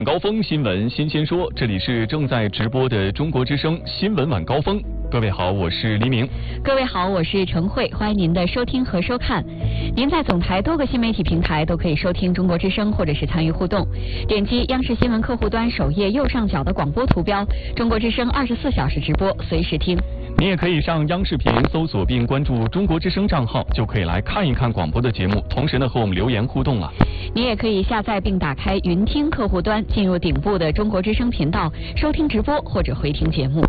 高峰新闻新鲜说，这里是正在直播的中国之声新闻晚高峰。各位好，我是黎明。 各位好，我是陈慧，欢迎您的收听和收看。您在总台多个新媒体平台都可以收听中国之声，或者是参与互动。点击央视新闻客户端首页右上角的广播图标，中国之声24小时直播，随时听。 你也可以上央视频搜索并关注中国之声账号，就可以来看一看广播的节目，同时呢和我们留言互动了。 你也可以下载并打开云听客户端，进入顶部的中国之声频道，收听直播或者回听节目。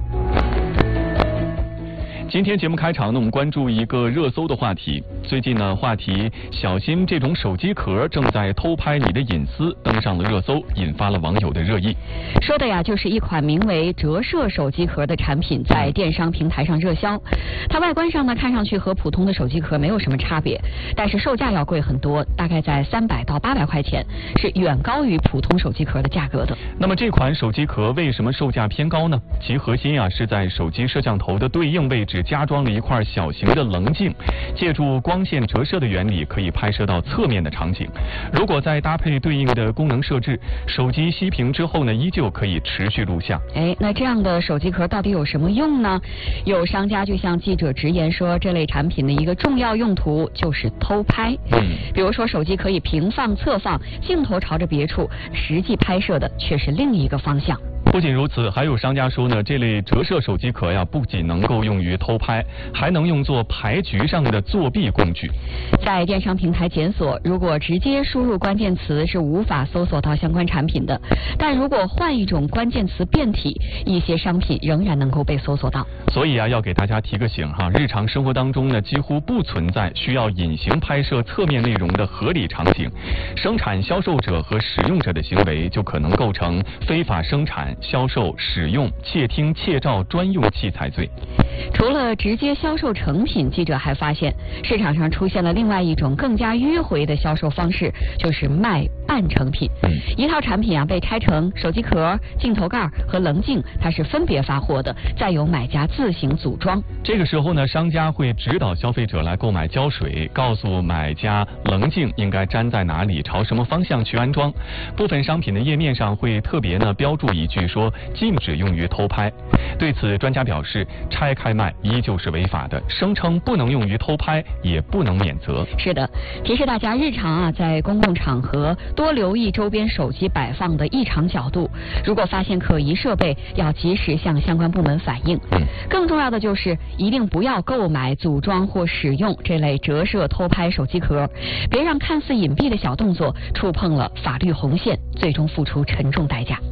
今天节目开场呢，我们关注一个热搜的话题。最近呢，话题小心这种手机壳正在偷拍你的隐私登上了热搜，引发了网友的热议。 说的呀，就是一款名为折射手机壳的产品在电商平台上热销。它外观上呢，看上去和普通的手机壳没有什么差别，但是售价要贵很多，大概在300到800块钱，是远高于普通手机壳的价格的。 那么这款手机壳为什么售价偏高呢？其核心啊是在手机摄像头的对应位置加装了一块小型的棱镜，借助光线折射的原理，可以拍摄到侧面的场景。如果再搭配对应的功能设置，手机熄屏之后呢，依旧可以持续录像。 那这样的手机壳到底有什么用呢？有商家就向记者直言说，这类产品的一个重要用途就是偷拍。比如说手机可以平放、侧放，镜头朝着别处，实际拍摄的却是另一个方向。 不仅如此，还有商家说呢，这类折射手机壳呀，不仅能够用于偷拍，还能用作牌局上的作弊工具。 在电商平台检索，如果直接输入关键词是无法搜索到相关产品的，但如果换一种关键词变体，一些商品仍然能够被搜索到。 所以啊，要给大家提个醒哈，日常生活当中呢，几乎不存在需要隐形拍摄侧面内容的合理场景，生产、销售者和使用者的行为就可能构成非法生产、销售、使用、窃听、窃照专用器材罪。 除了直接销售成品，记者还发现市场上出现了另外一种更加迂回的销售方式，就是卖半成品。一套产品啊被拆成手机壳、镜头盖和棱镜，它是分别发货的，再由买家自行组装。 这个时候呢，商家会指导消费者来购买胶水，告诉买家棱镜应该粘在哪里，朝什么方向去安装。部分商品的页面上会特别呢标注一句说禁止用于偷拍。对此，专家表示，拆开卖依旧是违法的，声称不能用于偷拍，也不能免责。 是的，提示大家日常啊，在公共场合多留意周边手机摆放的异常角度，如果发现可疑设备，要及时向相关部门反映。更重要的就是一定不要购买、组装或使用这类折射偷拍手机壳，别让看似隐蔽的小动作触碰了法律红线，最终付出沉重代价。